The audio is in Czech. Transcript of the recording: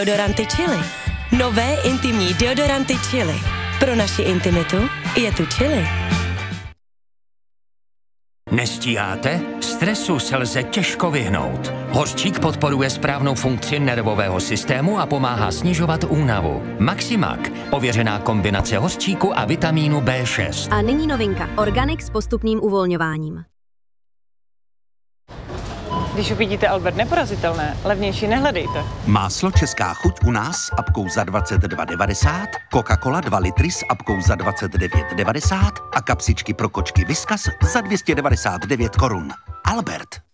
Deodoranty Chili. Nové intimní deodoranty Chili. Pro naši intimitu je tu Chili. Nestíháte? Stresu se lze těžko vyhnout. Hořčík podporuje správnou funkci nervového systému a pomáhá snižovat únavu. Maximak, ověřená kombinace hořčíku a vitamínu B6. A nyní novinka. Organic s postupným uvolňováním. Když uvidíte Albert neporazitelné, levnější nehledejte. Máslo Česká chuť u nás s apkou za 22,90, Coca-Cola 2 litry s apkou za 29,90 a kapsičky pro kočky Whiskas za 299 korun. Albert.